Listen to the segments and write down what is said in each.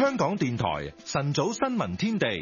香港電台晨早新聞天地，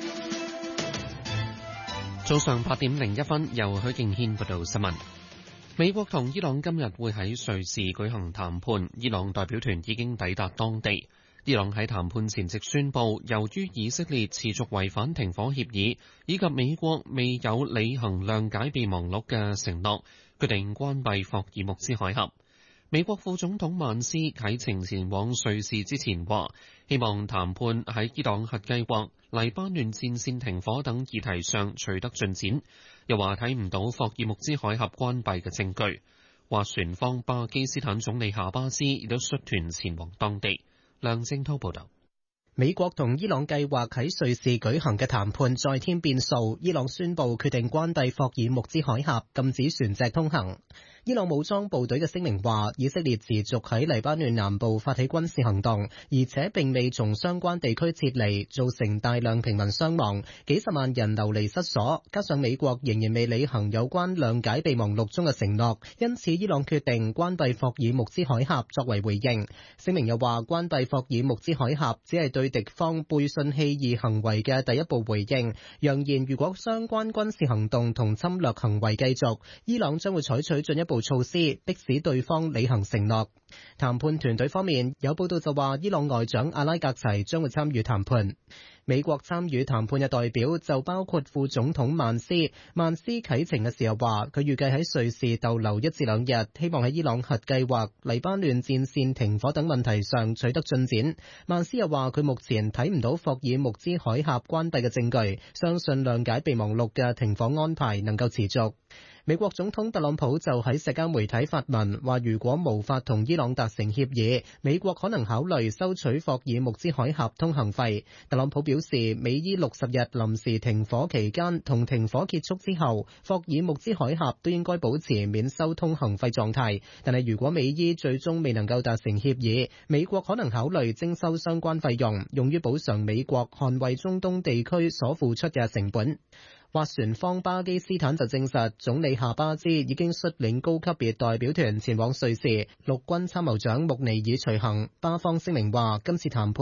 早上8點01分，由許敬軒報道新聞。美國同伊朗今日會喺瑞士舉行談判，伊朗代表團已經抵達當地。伊朗喺談判前夕宣布，由於以色列持續違反停火協議，以及美國未有履行諒解備忘錄嘅承諾，決定關閉霍爾木茲海峽。美國副總統曼斯啟程前往瑞士之前話，希望談判喺伊朗核計劃、黎巴嫩戰線停火等議題上取得進展，又話睇唔到霍爾木茲海峽關閉嘅證據。斡旋方巴基斯坦總理夏巴斯亦都率團前往當地。梁正濤報道。 美國同伊朗計劃喺瑞士舉行嘅談判再添變數，伊朗宣布決定關閉霍爾木茲海峽，禁止船隻通行。伊朗武裝部隊嘅聲明話，以色列持續喺黎巴嫩南部發起軍事行動，而且並未從相關地區撤離，造成大量平民傷亡，幾十萬人流離失所。加上美國仍然未履行有關諒解備忘錄中嘅承諾，因此伊朗決定關閉霍爾木茲海峽作為回應。聲明又話，關閉霍爾木茲海峽只係對敵方背信棄義行為嘅第一步回應，揚言如果相關軍事行動同侵略行為繼續，伊朗將會採取進一步措施，迫使對方履行承諾。談判團隊方面有報道就話，伊朗外長阿拉格齊將會參與談判。美國參與談判嘅代表就包括副總統曼斯。曼斯啟程嘅時候話，佢預計喺瑞士逗留1至2日，希望喺伊朗核計劃、黎巴嫩戰線停火等問題上取得進展。曼斯又話，佢目前睇唔到霍爾木茲海峽關閉嘅證據，相信諒解備忘錄嘅停火安排能夠持續。美國總統特朗普就喺社交媒體發文話，如果無法同伊朗達成協議，美國可能考慮收取霍爾木茲海峽通行費。特朗普表示，美伊60日臨時停火期間同停火結束之後，霍爾木茲海峽都應該保持免收通行費狀態。但係如果美伊最終未能夠達成協議，美國可能考慮徵收相關費用，用於補償美國捍衛中東地區所付出嘅成本。斡旋方巴基斯坦就證實，總理夏巴茲已經率領高級別代表團前往瑞士，陸軍參謀長穆尼爾隨行。巴方聲明話，今次談判